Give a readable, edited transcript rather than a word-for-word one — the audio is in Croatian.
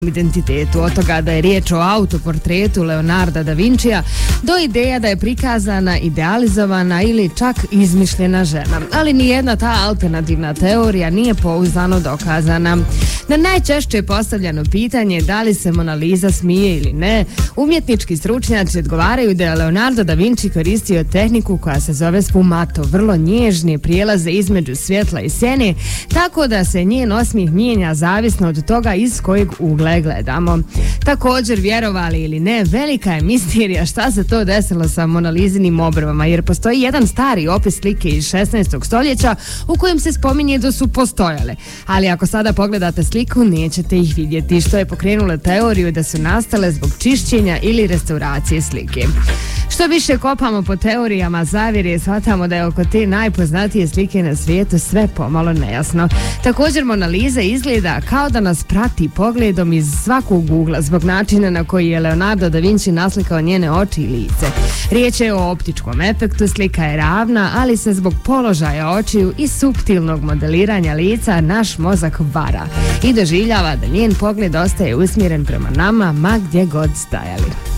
identitetu, od toga da je riječ o autoportretu Leonarda da Vincija do ideja da je prikazana, idealizovana ili čak izmišljena žena. Ali nijedna ta alternativna teorija nije pouzdano dokazana. Na najčešće postavljeno pitanje da li se Mona Lisa smije ili ne, umjetnički stručnjaci odgovaraju da je Leonardo da Vinci koristio tehniku koja se zove sfumato, vrlo nježne prijelaze između svjetla i sjene, tako da se njen osmijeh mijenja zavisno od toga iz kojeg ugla gledamo. Također, vjerovali ili ne, velika je misterija šta se to desilo sa Mona Lizinim obrvama, jer postoji jedan stari opis slike iz 16. stoljeća u kojem se spominje da su postojale. Ali ako sada pogledate sliku, nećete ih vidjeti, što je pokrenulo teoriju da su nastale zbog čišćenja ili restauracije slike. Što više kopamo po teorijama zavjere, shvatamo da je oko te najpoznatije slike na svijetu sve pomalo nejasno. Također, Mona Lisa izgleda kao da nas prati pogledom iz svakog ugla zbog načina na koji je Leonardo da Vinci naslikao njene oči i lice. Riječ je o optičkom efektu, slika je ravna, ali se zbog položaja očiju i suptilnog modeliranja lica naš mozak vara i doživljava da njen pogled ostaje usmjeren prema nama, ma gdje god stajali.